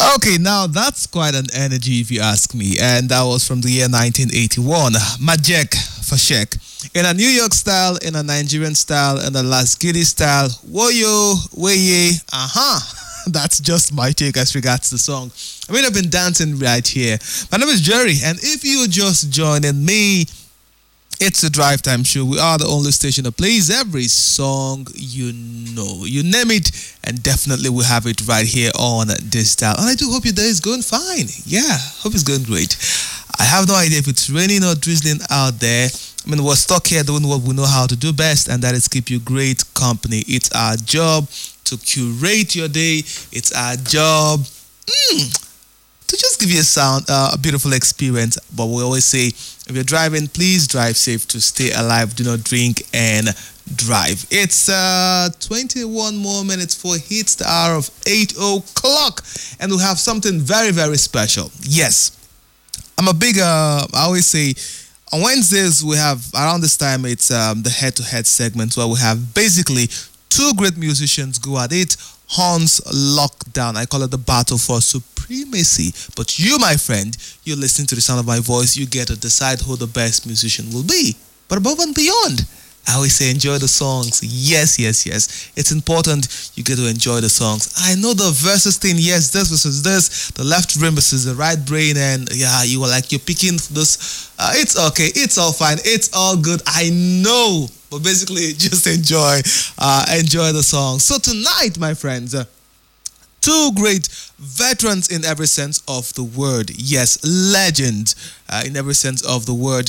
Okay, now that's quite an energy if you ask me. And that was from the year 1981. Majek Fashek. In a New York style, in a Nigerian style, in a Las Giddy style. Woyo, weye, That's just my take as regards the song. I mean, I've been dancing right here. My name is Jerry, and if you just joining me, it's the Drive Time Show. We are the only station that plays every song you know. You name it, and definitely we have it right here on this dial. And I do hope your day is going fine. Yeah, hope it's going great. I have no idea if it's raining or drizzling out there. I mean, we're stuck here doing what we know how to do best, and that is keep you great company. It's our job to curate your day. It's our job to just give you a beautiful experience. But we always say, if you're driving, please drive safe to stay alive. Do not drink and drive. It's 21 more minutes for hits the hour of 8 o'clock. And we have something very, very special. Yes, I'm a big, I always say, on Wednesdays, we have, around this time, it's the head-to-head segment where we have basically two great musicians go at it. Horns Lockdown. I call it the battle for supremacy. But you, my friend, you listen to the sound of my voice, you get to decide who the best musician will be. But above and beyond, I always say enjoy the songs. Yes. It's important you get to enjoy the songs. I know the versus thing, yes, this versus this, the left brain versus the right brain, and yeah, you're picking this. It's okay, it's all fine, it's all good. I know. But basically, just enjoy the song. So tonight, my friends, two great veterans in every sense of the word. Yes, legends in every sense of the word.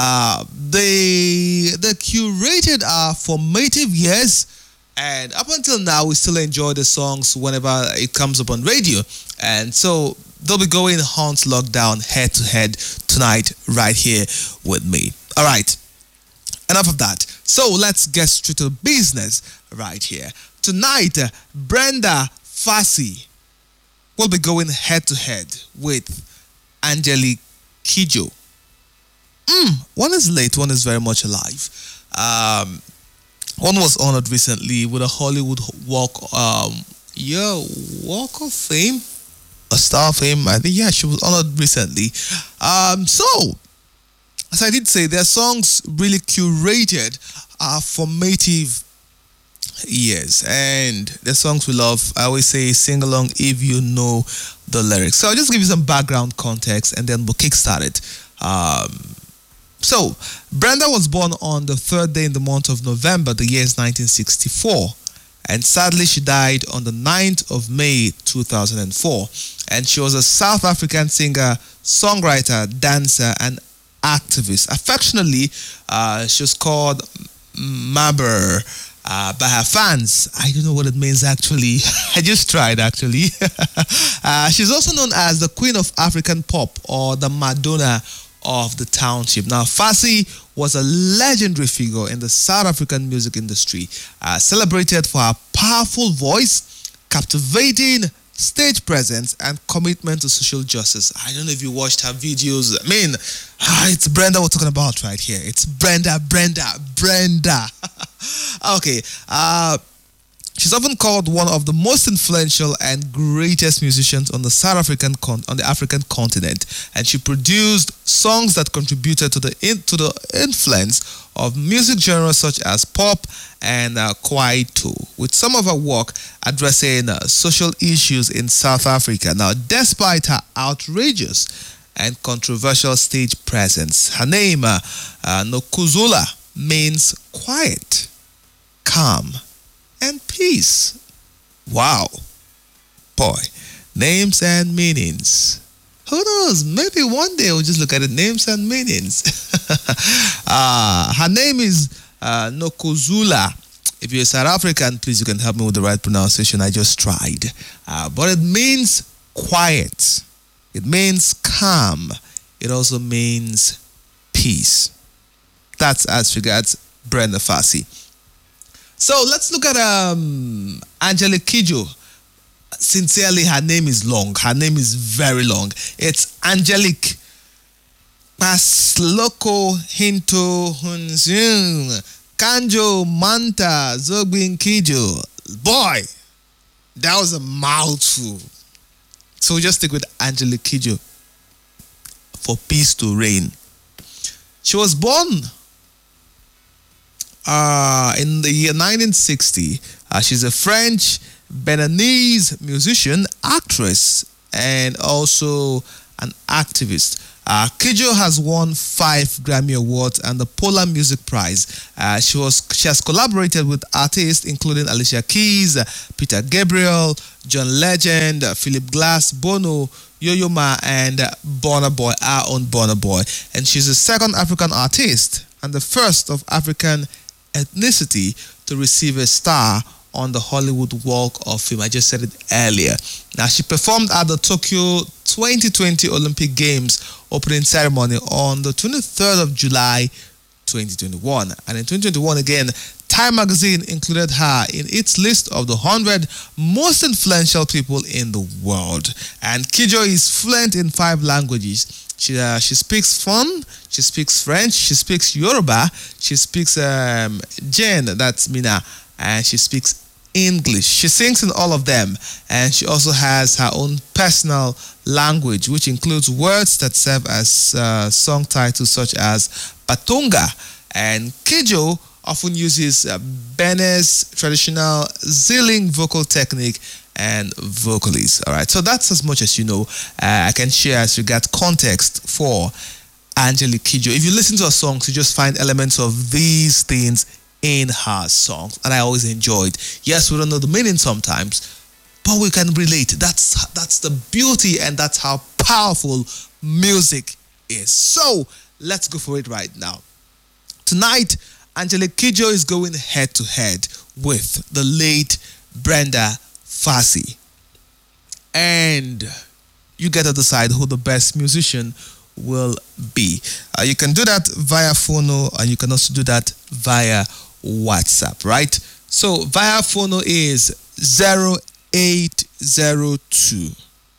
They curated our formative years, and up until now, we still enjoy the songs whenever it comes up on radio. And so they'll be going Horns Lockdown head to head tonight, right here with me. All right. Enough of that. So let's get straight to business right here. Tonight, Brenda Fassie will be going head to head with Angelique Kidjo. One is late, one is very much alive. One was honored recently with a Hollywood Walk of Fame, a Star of Fame. I think she was honored recently. So, as I did say, their songs really curated our formative years, and the songs we love. I always say sing along if you know the lyrics. So I'll just give you some background context and then we'll kickstart it. So Brenda was born on the third day in the month of November, the year is 1964. And sadly, she died on the 9th of May, 2004. And she was a South African singer, songwriter, dancer, and activist. Affectionately, she was called Mabel by her fans. I don't know what it means actually. I just tried actually. She's also known as the Queen of African Pop or the Madonna of the Township. Now, Fassie was a legendary figure in the South African music industry, celebrated for her powerful voice, captivating stage presence, and commitment to social justice. I don't know if you watched her videos. I mean, it's Brenda we're talking about right here. It's Brenda. Okay. She's often called one of the most influential and greatest musicians on the African continent, and she produced songs that contributed to the influence of music genres such as pop and kwaito, with some of her work addressing social issues in South Africa. Now, despite her outrageous and controversial stage presence, her name, Nokuzula, means quiet, calm, and peace. Wow. Boy, names and meanings. Who knows? Maybe one day we'll just look at it, names and meanings. Her name is Nokuzula. If you're South African, please, you can help me with the right pronunciation. I just tried. But it means quiet. It means calm. It also means peace. That's as regards Brenda Fassie. So let's look at Angelique Kidjo. Sincerely, her name is long. Her name is very long. It's Angelique Pasloko Hinto Hunzung Kanjo Manta Zogbin Kidjo. Boy, that was a mouthful. So we just stick with Angelique Kidjo for peace to reign. She was born in the year 1960. She's a French Beninese musician, actress, and also an activist. Kidjo has won 5 Grammy Awards and the Polar Music Prize. She has collaborated with artists including Alicia Keys, Peter Gabriel, John Legend, Philip Glass, Bono, Yo-Yo Ma, and Burna Boy, our own Burna Boy. And she's the second African artist and the first of African ethnicity to receive a star on the Hollywood Walk of Fame. I just said it earlier. Now, she performed at the Tokyo 2020 Olympic Games opening ceremony on the 23rd of July 2021. And in 2021 again, Time magazine included her in its list of the 100 most influential people in the world. And Kidjo is fluent in 5 languages. She speaks Fon, she speaks French, she speaks Yoruba, she speaks Jen, that's Mina, and she speaks English. She sings in all of them, and she also has her own personal language, which includes words that serve as song titles such as Batonga. And Kidjo often uses Benin's traditional Ziling vocal technique and vocalists. All right, so that's as much as you know. I can share as regards context for Angelique Kidjo. If you listen to her songs, you just find elements of these things in her songs, and I always enjoy it. Yes, we don't know the meaning sometimes, but we can relate. That's the beauty, and that's how powerful music is. So let's go for it right now. Tonight, Angelique Kidjo is going head to head with the late Brenda Fassie, and you get to decide who the best musician will be. You can do that via Phono, and you can also do that via WhatsApp, right? So via Phono is 0802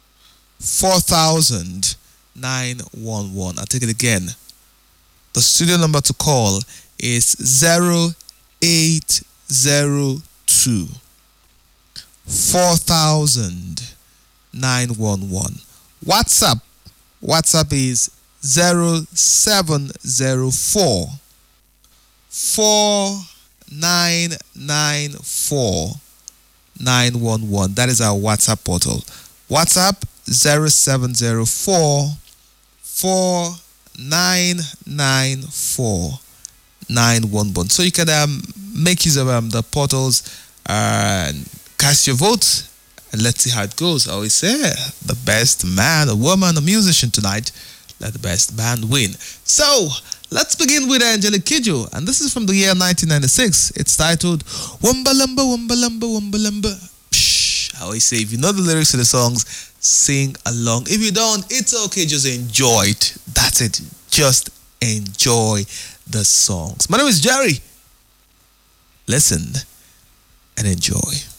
4000 911. I'll take it again. The studio number to call is 0802 4000 911. WhatsApp is 0704 4994 911. That is our WhatsApp portal. WhatsApp 0704 4994 911. So you can make use of the portals and cast your vote, and let's see how it goes. I always say the best man, a woman, a musician tonight, let the best man win. So let's begin with Angelique Kidjo, and this is from the year 1996. It's titled Wumbalumba Wumbalumba Wumbalumba. I always say, if you know the lyrics to the songs, sing along. If you don't, it's okay, just enjoy it. That's it. Just enjoy the songs. My name is Jerry. Listen and enjoy.